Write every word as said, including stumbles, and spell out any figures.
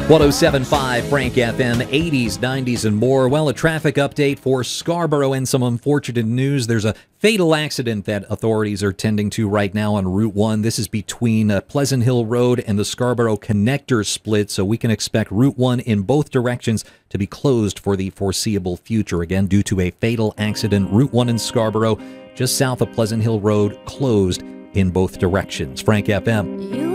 one oh seven point five Frank F M, eighties, nineties, and more. Well, a traffic update for Scarborough and some unfortunate news. There's a fatal accident that authorities are tending to right now on Route one. This is between uh, Pleasant Hill Road and the Scarborough Connector split, so we can expect Route one in both directions to be closed for the foreseeable future. Again, due to a fatal accident, Route one in Scarborough, just south of Pleasant Hill Road, closed in both directions. Frank F M. You